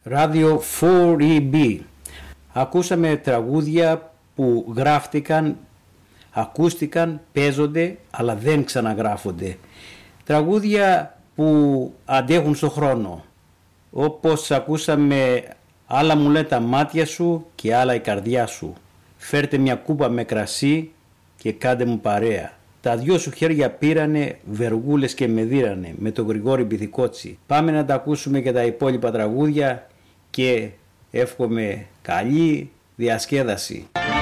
Ράδιο 4EB. Ακούσαμε τραγούδια που γράφτηκαν, ακούστηκαν, παίζονται αλλά δεν ξαναγράφονται. Τραγούδια που αντέχουν στο χρόνο. Όπως ακούσαμε άλλα μου λένε τα μάτια σου και άλλα η καρδιά σου. Φέρτε μια κούπα με κρασί και κάντε μου παρέα. Τα δυο σου χέρια πήρανε βεργούλες και με δίρανε με τον Γρηγόρη Μπιθικότσι. Πάμε να τα ακούσουμε και τα υπόλοιπα τραγούδια και εύχομαι καλή διασκέδαση.